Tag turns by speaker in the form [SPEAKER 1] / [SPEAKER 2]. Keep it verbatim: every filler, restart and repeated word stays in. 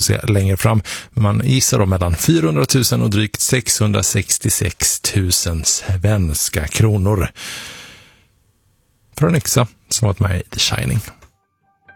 [SPEAKER 1] se längre fram. Men man gissar då mellan fyrahundratusen och drygt sexhundrasextiosex tusen svenska kronor för en yxa som varit med i The Shining.